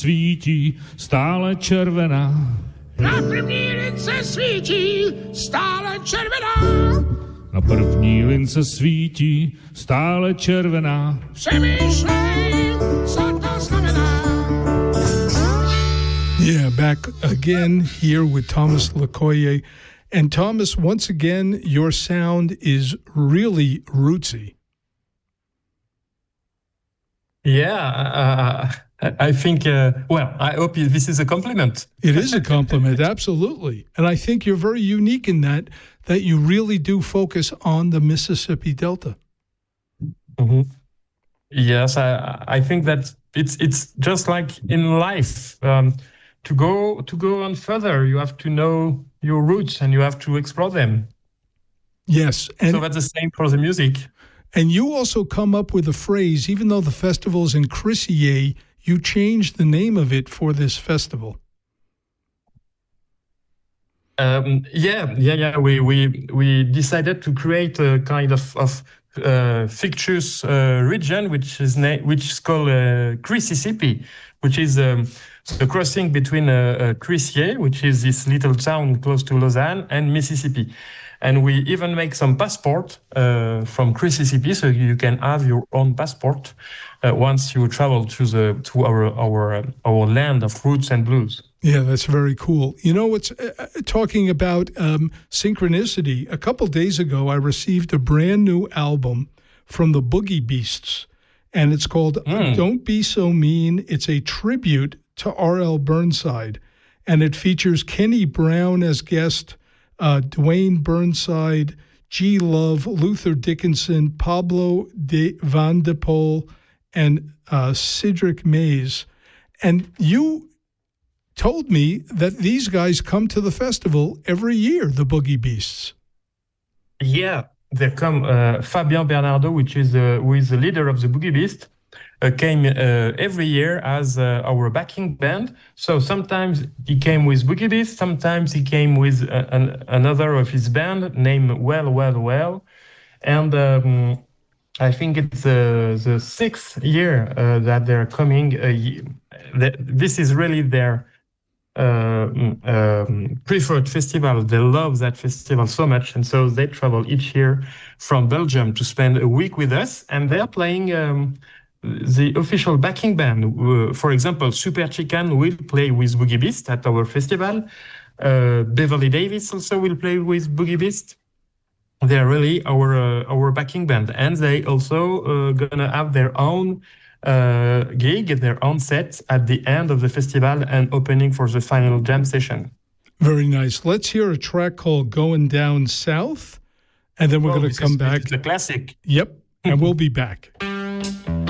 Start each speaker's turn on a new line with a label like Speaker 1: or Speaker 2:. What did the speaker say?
Speaker 1: svítí stále červená.
Speaker 2: Na první lince svítí stále červená.
Speaker 1: Na první lince svítí stále červená.
Speaker 2: Přemýšlej, co to znamená.
Speaker 3: Yeah, back again here with Thomas Lecoyer. And Thomas, once again, your sound is really rootsy.
Speaker 4: Yeah, I think, I hope this is a compliment.
Speaker 3: It is a compliment, absolutely. And I think you're very unique in that you really do focus on the Mississippi Delta.
Speaker 4: Mm-hmm. Yes, I think that it's just like in life. To go on further, you have to know your roots and you have to explore them.
Speaker 3: Yes. And
Speaker 4: so that's the same for the music.
Speaker 3: And you also come up with a phrase, even though the festival is in Crissier, you changed the name of it for this festival.
Speaker 4: We decided to create a kind of fictitious region which is called Crississippi, which is the crossing between Crissier, which is this little town close to Lausanne, and Mississippi. And we even make some passport from Crississippi, so you can have your own passport once you travel to our land of roots and blues.
Speaker 3: Yeah, that's very cool. You know, what's talking about synchronicity. A couple days ago, I received a brand new album from the Boogie Beasts, and it's called Don't Be So Mean. It's a tribute to R.L. Burnside, and it features Kenny Brown as guest, Dwayne Burnside, G. Love, Luther Dickinson, Pablo Van de Poel, and Cedric Mays. And you told me that these guys come to the festival every year, the Boogie Beasts.
Speaker 4: Yeah, they come. Fabien Bernardo, who is the leader of the Boogie Beast, came every year as our backing band. So sometimes he came with Boogie Beast, sometimes he came with another of his band named Well. And I think it's the sixth year that they're coming. This is really their preferred festival. They love that festival so much, and so they travel each year from Belgium to spend a week with us, and they're playing the official backing band. For example, Super Chicken will play with Boogie Beast at our festival. Beverly Davis also will play with Boogie Beast. They're really our backing band, and they also gonna have their own gig, their own set at the end of the festival and opening for the final jam session.
Speaker 3: Very nice. Let's hear a track called Going Down South, and then we're going to come back.
Speaker 4: It's a classic.
Speaker 3: Yep, and we'll be back.